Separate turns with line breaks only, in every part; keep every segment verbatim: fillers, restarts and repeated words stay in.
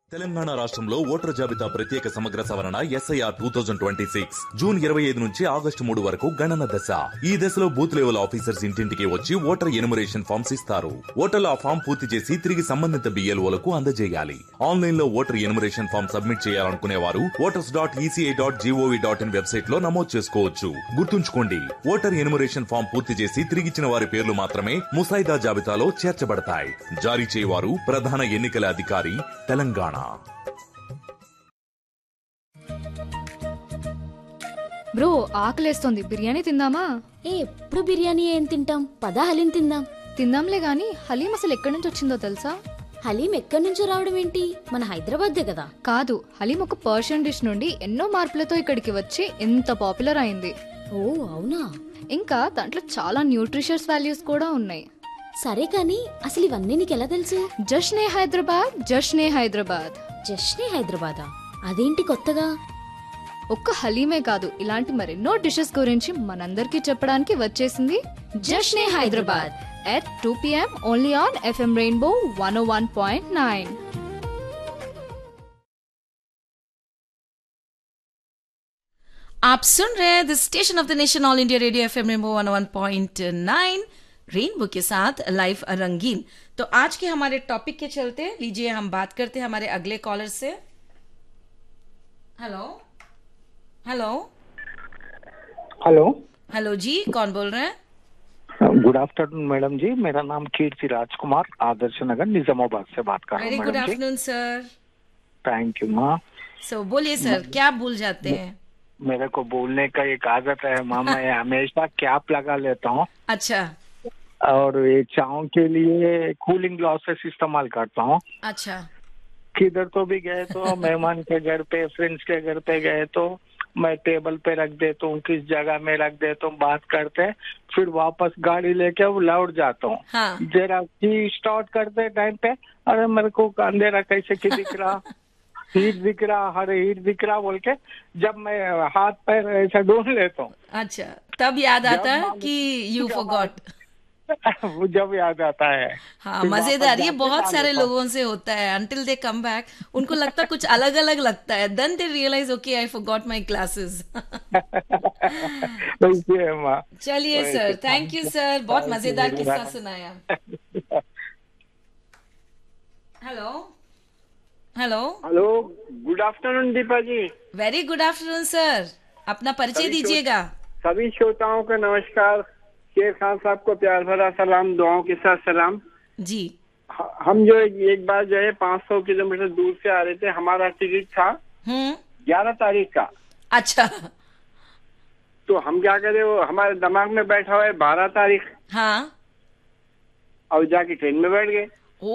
తెలంగాణ రాష్ట్రంలో ఓటర్ జాబితా ప్రత్యేక సమగ్ర సవరణ SIR two thousand twenty six June ఇరవై ఐదు నుంచి ఆగస్టు మూడు వరకు గణన దశ. ఈ దశలో బూత్ లెవెల్ ఆఫీసర్స్ ఇంటింటికి వచ్చి ఓటర్ ఎనుమరేషన్ ఫామ్స్ ఇస్తారు. ఓటర్లు ఆ ఫామ్ పూర్తి చేసి తిరిగి సంబంధిత బిఎల్ఓలకు అందజేయాలి. ఆన్లైన్ లో ఓటర్ ఎనుమరేషన్ ఫామ్ సబ్మిట్ చేయాలనుకునే వారు voters dot ECI dot GOV dot in website లో నమోదు చేసుకోవచ్చు. గుర్తుంచుకోండి, ఓటర్ ఎనుమరేషన్ ఫామ్ పూర్తి చేసి తిరిగిచ్చిన వారి పేర్లు మాత్రమే ముసాయిదా జాబితాలో చేర్చబడతాయి. జారీ చేయవారు ప్రధాన ఎన్నికల అధికారి, తెలంగాణ.
బ్రో, ఆకలేస్తోంది. బిర్యానీ తిందామా?
ఏ ఎప్పుడు బిర్యానీ ఏం తింటాం, పదా హలీం తిందాం.
తిందాంలే గాని హలీం అసలు ఎక్కడి నుంచి వచ్చిందో తెలుసా?
హలీం ఎక్కడి నుంచో రావడం ఏంటి? మన హైదరాబాద్దే కదా.
కాదు, హలీం ఒక పర్షియన్ డిష్ నుండి ఎన్నో మార్పులతో ఇక్కడికి వచ్చి ఎంత పాపులర్ అయింది.
ఓ అవునా?
ఇంకా దాంట్లో చాలా న్యూట్రిషియస్ వాల్యూస్ కూడా ఉన్నాయి.
సరే కానీ అసలు ఇవన్నీ నీకెలా తెలుసు?
జష్నే హైదరాబాద్, జష్నే హైదరాబాద్.
జష్నే హైదరాబాదా? అదేంటి కొత్తగా?
ఒక్క హలీమే కాదు, ఇలాంటి మరెన్నో డిషెస్ గురించి మనందరికీ చెప్పడానికి వచ్చేసింది జష్నే Hyderabad at two PM only on FM rainbow one oh one point nine.
आप सुन रहे हैं the station of the nation all India radio FM rainbow one O one point nine rainbow के साथ लाइव रंगीन। तो आज के हमारे टॉपिक के चलते लीजिए हम बात करते हैं हमारे अगले कॉलर से। हेलो हेलो
हेलो
हेलो जी, कौन बोल रहे हैं?
गुड आफ्टरनून मैडम जी, मेरा नाम कीर्ति राजकुमार, आदर्श नगर निजामाबाद से बात कर रहा हूँ।
Very good afternoon sir.
Thank you माँ।
सो बोलिए सर, क्या भूल जाते हैं?
मेरे को बोलने का एक आदत है माँ, मैं हमेशा कैप लगा लेता हूँ
अच्छा
और ये चाय के लिए कूलिंग ग्लासेस इस्तेमाल करता हूँ।
अच्छा,
किधर तो भी गए तो मेहमान के घर पे, फ्रेंड्स के घर पे गए तो मैं टेबल पे रख देता हूँ, किस जगह में रख देता हूँ, बात करते फिर वापस गाड़ी लेके वो लौट जाता हूँ।
हाँ।
जरा की स्टार्ट करते टाइम पे अरे मेरे को अंधेरा कैसे की दिख रहा, हीट दिख रहा, हरे हीट दिख रहा बोल के जब मैं हाथ पैर ऐसा ढूंढ लेता हूँ,
अच्छा तब याद आता है कि यू फॉरगॉट।
वो जब याद आता है।
हाँ,
फिर
मजेदार।
वापस
ये
जाके
बहुत
डाल
सारे
देता हूँ।
लोगों से होता है। अंटिल दे कम बैक उनको लगता कुछ अलग अलग लगता है, then they realise okay I forgot my classes.
वैसे है माँ।
चलिए
वैसे,
सर, थैंक यू सर, बहुत
Thank you
मजेदार
very
किस्सा
much.
सुनाया। Hello hello
hello, good afternoon Deepa जी।
वेरी गुड आफ्टरनून सर, अपना परिचय
सभी
दीजिएगा।
सभी श्रोताओं को नमस्कार। शेर खान साहब को प्यार भरा सलाम, दुआओं के साथ सलाम
जी।
ह- हम जो एक बार जो है पाँच सौ किलोमीटर दूर से आ रहे थे, हमारा टिकट था
हम्म,
ग्यारह तारीख का।
अच्छा
तो हम क्या करे, वो हमारे दिमाग में बैठा हुआ है बारह तारीख,
हाँ,
और जाके ट्रेन में बैठ गए।
ओ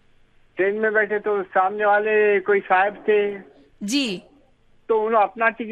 ट्रेन में बैठे तो सामने वाले कोई साहब थे,
जी,
तो उन्होंने अपना टिकट